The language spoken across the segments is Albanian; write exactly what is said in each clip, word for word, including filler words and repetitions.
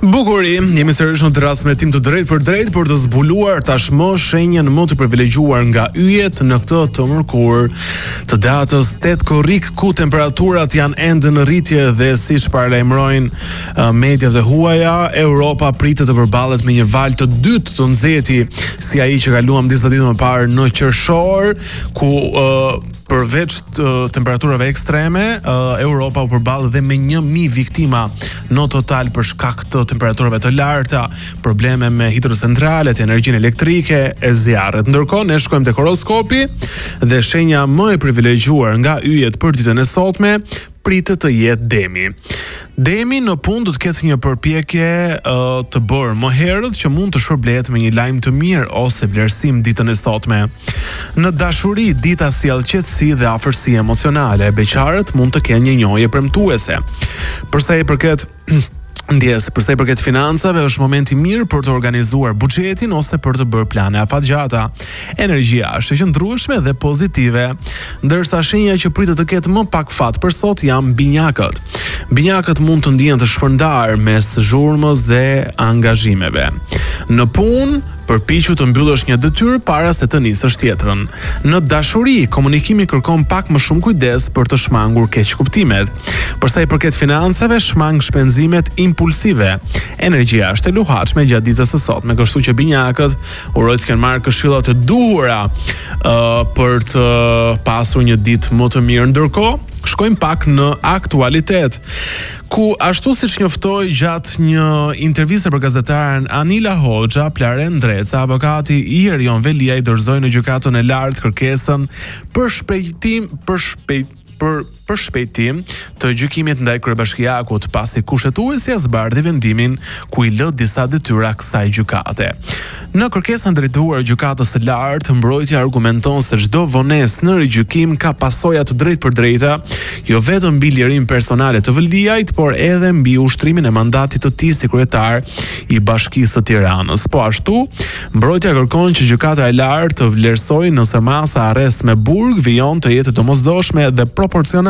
Bukuri, jemi sërish në transmetim të drejt për drejt për të zbuluar tashmë shenjën më të privilegjuar nga yjet në këtë të mërkur të datës tetë korrik, ku temperaturat janë ende në rritje dhe siç paralajmërojnë uh, mediat e huaja, Europa pritet të përballet me një val të dytë të nxehti si ai që kaluam disa ditë më parë në qershor, ku uh, përveç të temperaturave ekstreme, uh, Europa u përball dhe me një mijë viktima në total për shkak të temperaturave të larta, probleme me hidrocentralet, energjinë elektrike e zjarret. Ndërkohë ne shkojmë tek horoskopi dhe shenja më e privilegjuar nga yjet për ditën e sotme pritet të jetë Demi. Demi në punë do të ketë një përpjekje uh, të bërë më herët që mund të shpërblet me një lajm të mirë ose vlerësim ditën e sotme. Në dashuri, dita sjell qetësi dhe afërsi emocionale. Beqarët mund të kenë një njohje premtuese. Për sa i përket Ndjes, për sa i përket financave, është momenti mirë për të organizuar buxhetin ose për të bërë plane afatgjata. Energjia është e qëndrueshme dhe pozitive, ndërsa shenja që pritet të ketë më pak fat për sot janë binjakët. Binjakët mund të ndihen të shpërndar mes zhurmës dhe angazhimeve. Në punë, përpiqu të mbyllësh një detyrë para se të nisësh tjetrën. Në dashuri, komunikimi kërkon pak më shumë kujdes për të shmangur keq kuptimet. Për sa i përket financave, shmang shpenzimet impulsive. Energjia është e luhatshme gjatë ditës së sotme, kështu që binjakët uroj të kenë marrë këshillat e duhura uh, për të pasur një ditë më të mirë. Ndërkohë, shkojmë pak në aktualitet, ku ashtu siç njoftoi gjatë një interviste për gazetaren Anila Hoxha, Plaren Dreca, avokati i Erion Velia i dorëzoi në gjykatën e lartë kërkesën për shpejtim për shpejt për për shpejtim të gjykimit ndaj kryebashkiakut, pasi kushtetuesja zbardhi vendimin ku i lë disa detyra kësaj gjykate. Në kërkesën drejtuar gjykatës së lartë, mbrojtja argumenton se çdo vonesë në rigjykim ka pasoja të drejtpërdrejta, jo vetëm mbi lirinë personale të Veliajt, por edhe mbi ushtrimin e mandatit të tij si kryetar i Bashkisë së Tiranës. Po ashtu, mbrojtja kërkon që gjykata e lartë të vlerësojë nëse masa arrest me burg vijon të jetë domosdoshme dhe proporcionale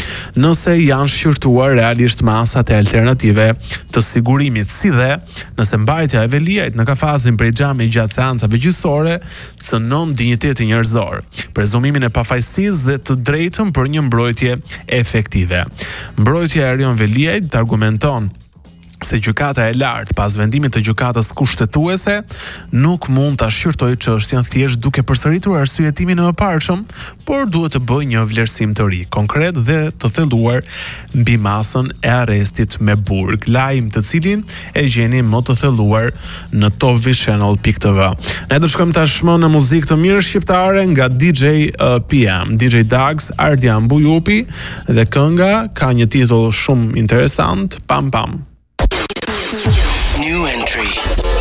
nëse janë shqyrtuar realisht masat e alternative të sigurimit, si dhe nëse mbajtja e Veliajt në kafazin prej xhamit gjatë seancave gjyqësore cënon dinjitetin njerëzor, prezumimin e pafajësisë dhe të drejtën për një mbrojtje efektive. Mbrojtja e Erion Veliajt argumenton se gjykata e lartë pas vendimit të gjykatës kushtetuese nuk mund ta shqyrtojë çështjen thjesht duke përsëritur arsyetimin e mëparshëm, por duhet të bëjë një vlerësim të ri, konkret dhe të thelluar mbi masën e arrestit me burg, lajm të cilin e gjeni më të thelluar në top vision channel dot t v. Ne do të shkojmë tashmë në muzikë të mirë shqiptare nga D J uh, P M, D J Dags, Ardian Bujupi, dhe kënga ka një titull shumë interesant, Pam Pam. New entry.